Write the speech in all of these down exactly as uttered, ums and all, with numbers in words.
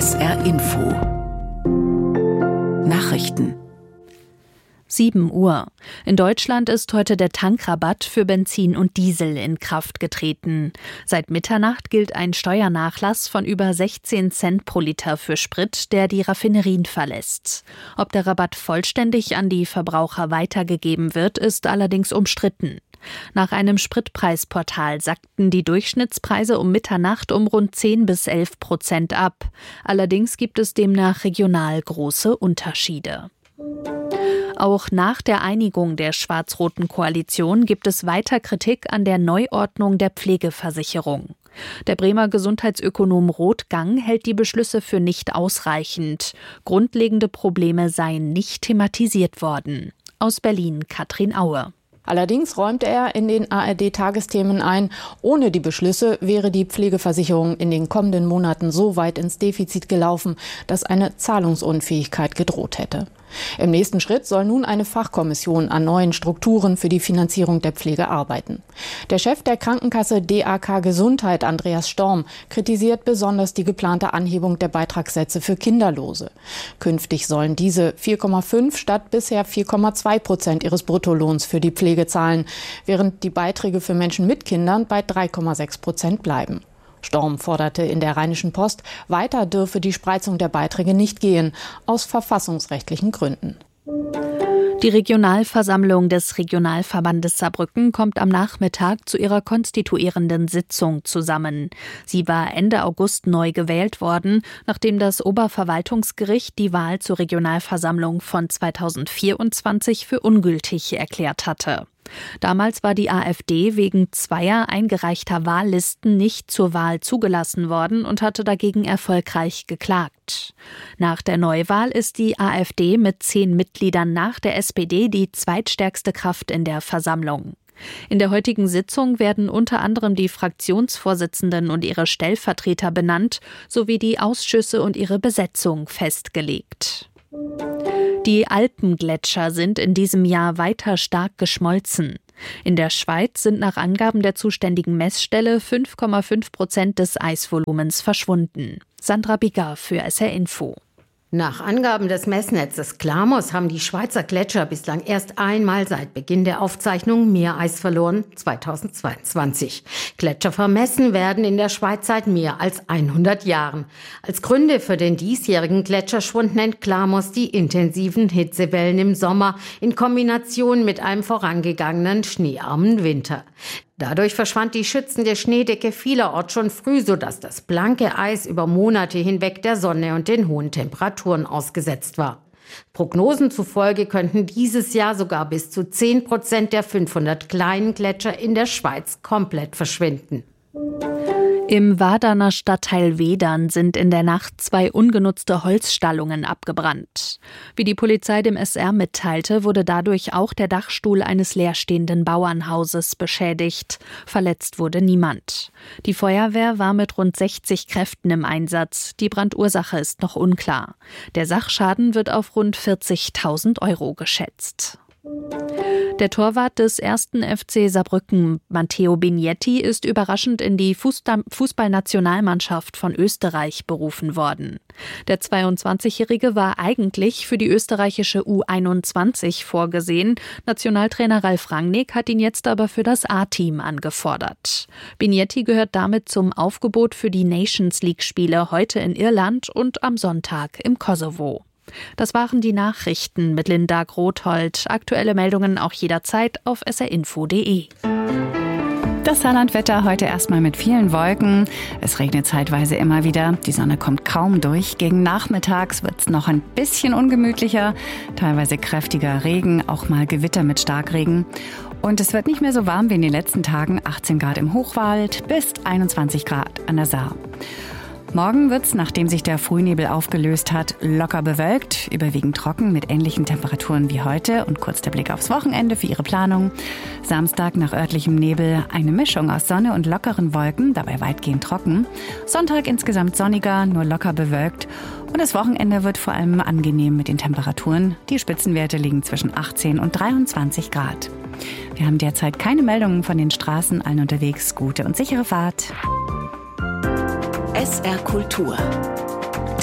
S R Info Nachrichten. sieben Uhr. In Deutschland ist heute der Tankrabatt für Benzin und Diesel in Kraft getreten. Seit Mitternacht gilt ein Steuernachlass von über sechzehn Cent pro Liter für Sprit, der die Raffinerien verlässt. Ob der Rabatt vollständig an die Verbraucher weitergegeben wird, ist allerdings umstritten. Nach einem Spritpreisportal sackten die Durchschnittspreise um Mitternacht um rund zehn bis elf Prozent ab. Allerdings gibt es demnach regional große Unterschiede. Auch nach der Einigung der schwarz-roten Koalition gibt es weiter Kritik an der Neuordnung der Pflegeversicherung. Der Bremer Gesundheitsökonom Rothgang hält die Beschlüsse für nicht ausreichend. Grundlegende Probleme seien nicht thematisiert worden. Aus Berlin Katrin Aue. Allerdings räumte er in den A R D-Tagesthemen ein, ohne die Beschlüsse wäre die Pflegeversicherung in den kommenden Monaten so weit ins Defizit gelaufen, dass eine Zahlungsunfähigkeit gedroht hätte. Im nächsten Schritt soll nun eine Fachkommission an neuen Strukturen für die Finanzierung der Pflege arbeiten. Der Chef der Krankenkasse D A K Gesundheit, Andreas Storm, kritisiert besonders die geplante Anhebung der Beitragssätze für Kinderlose. Künftig sollen diese vier Komma fünf statt bisher vier Komma zwei Prozent ihres Bruttolohns für die Pflege zahlen, während die Beiträge für Menschen mit Kindern bei drei Komma sechs Prozent bleiben. Storm forderte in der Rheinischen Post, weiter dürfe die Spreizung der Beiträge nicht gehen, aus verfassungsrechtlichen Gründen. Die Regionalversammlung des Regionalverbandes Saarbrücken kommt am Nachmittag zu ihrer konstituierenden Sitzung zusammen. Sie war Ende August neu gewählt worden, nachdem das Oberverwaltungsgericht die Wahl zur Regionalversammlung von zweitausendvierundzwanzig für ungültig erklärt hatte. Damals war die AfD wegen zweier eingereichter Wahllisten nicht zur Wahl zugelassen worden und hatte dagegen erfolgreich geklagt. Nach der Neuwahl ist die AfD mit zehn Mitgliedern nach der S P D die zweitstärkste Kraft in der Versammlung. In der heutigen Sitzung werden unter anderem die Fraktionsvorsitzenden und ihre Stellvertreter benannt, sowie die Ausschüsse und ihre Besetzung festgelegt. Die Alpengletscher sind in diesem Jahr weiter stark geschmolzen. In der Schweiz sind nach Angaben der zuständigen Messstelle fünf Komma fünf Prozent des Eisvolumens verschwunden. Sandra Bigger für S R Info. Nach Angaben des Messnetzes Klamos haben die Schweizer Gletscher bislang erst einmal seit Beginn der Aufzeichnung Meereis verloren, zweitausendzweiundzwanzig. Gletscher vermessen werden in der Schweiz seit mehr als hundert Jahren. Als Gründe für den diesjährigen Gletscherschwund nennt Klamos die intensiven Hitzewellen im Sommer in Kombination mit einem vorangegangenen schneearmen Winter. Dadurch verschwand die schützende Schneedecke vielerorts schon früh, sodass das blanke Eis über Monate hinweg der Sonne und den hohen Temperaturen ausgesetzt war. Prognosen zufolge könnten dieses Jahr sogar bis zu zehn Prozent der fünfhundert kleinen Gletscher in der Schweiz komplett verschwinden. Im Waderner Stadtteil Wedern sind in der Nacht zwei ungenutzte Holzstallungen abgebrannt. Wie die Polizei dem S R mitteilte, wurde dadurch auch der Dachstuhl eines leerstehenden Bauernhauses beschädigt. Verletzt wurde niemand. Die Feuerwehr war mit rund sechzig Kräften im Einsatz. Die Brandursache ist noch unklar. Der Sachschaden wird auf rund vierzigtausend Euro geschätzt. Der Torwart des ersten F C Saarbrücken, Matteo Bignetti, ist überraschend in die Fußballnationalmannschaft von Österreich berufen worden. Der zweiundzwanzigjährige war eigentlich für die österreichische U einundzwanzig vorgesehen. Nationaltrainer Ralf Rangnick hat ihn jetzt aber für das A-Team angefordert. Bignetti gehört damit zum Aufgebot für die Nations League-Spiele heute in Irland und am Sonntag im Kosovo. Das waren die Nachrichten mit Linda Grothold. Aktuelle Meldungen auch jederzeit auf s r info punkt d e. Das Saarlandwetter heute erstmal mit vielen Wolken. Es regnet zeitweise immer wieder. Die Sonne kommt kaum durch. Gegen nachmittags wird es noch ein bisschen ungemütlicher. Teilweise kräftiger Regen, auch mal Gewitter mit Starkregen. Und es wird nicht mehr so warm wie in den letzten Tagen. achtzehn Grad im Hochwald bis einundzwanzig Grad an der Saar. Morgen wird's, nachdem sich der Frühnebel aufgelöst hat, locker bewölkt, überwiegend trocken mit ähnlichen Temperaturen wie heute und kurz der Blick aufs Wochenende für Ihre Planung. Samstag nach örtlichem Nebel eine Mischung aus Sonne und lockeren Wolken, dabei weitgehend trocken. Sonntag insgesamt sonniger, nur locker bewölkt. Und das Wochenende wird vor allem angenehm mit den Temperaturen. Die Spitzenwerte liegen zwischen achtzehn und dreiundzwanzig Grad. Wir haben derzeit keine Meldungen von den Straßen, allen unterwegs. Gute und sichere Fahrt. S R Kultur.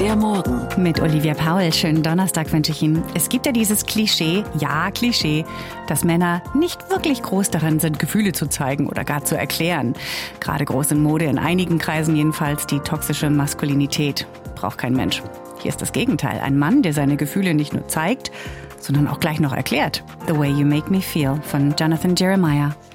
Der Morgen. Mit Olivia Paul. Schönen Donnerstag wünsche ich Ihnen. Es gibt ja dieses Klischee, ja Klischee, dass Männer nicht wirklich groß darin sind, Gefühle zu zeigen oder gar zu erklären. Gerade groß in Mode, in einigen Kreisen jedenfalls, die toxische Maskulinität. Braucht kein Mensch. Hier ist das Gegenteil. Ein Mann, der seine Gefühle nicht nur zeigt, sondern auch gleich noch erklärt. The Way You Make Me Feel von Jonathan Jeremiah.